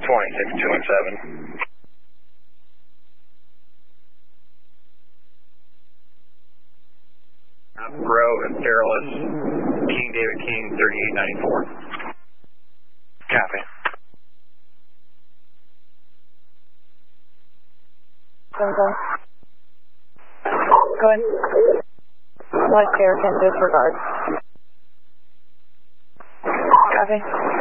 217. Grove and Perilous, King David King, 3894. Copy. Go ahead. Like Air can disregard. Copy.